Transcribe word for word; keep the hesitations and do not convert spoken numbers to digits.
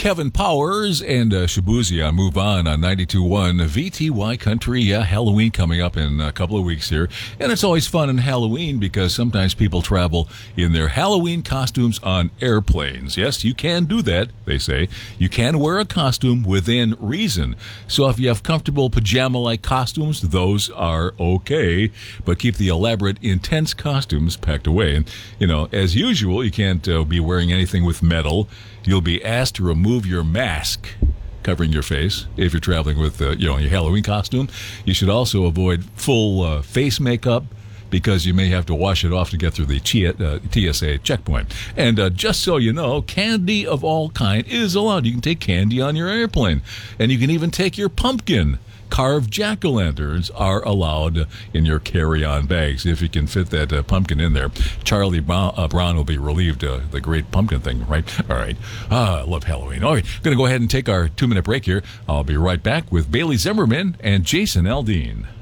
Kevin Powers and uh, Shabuzi on Move On on ninety-two point one V T Y Country. Yeah, Halloween coming up in a couple of weeks here. And it's always fun in Halloween because sometimes people travel in their Halloween costumes on airplanes. Yes, you can do that, they say. You can wear a costume within reason. So if you have comfortable pajama-like costumes, those are okay. But keep the elaborate, intense costumes packed away. And, you know, as usual, you can't uh, be wearing anything with metal. You'll be asked to remove your mask covering your face if you're traveling with uh, you know, your Halloween costume. You should also avoid full uh, face makeup because you may have to wash it off to get through the T S A checkpoint. And uh, just so you know, candy of all kind is allowed. You can take candy on your airplane. And you can even take your pumpkin. Carved jack-o'-lanterns are allowed in your carry-on bags if you can fit that uh, pumpkin in there. Charlie Brown, uh, Brown will be relieved, uh, the great pumpkin thing, right? All right. Ah, I love Halloween. All right, going to go ahead and take our two-minute break here. I'll be right back with Bailey Zimmerman and Jason Aldean.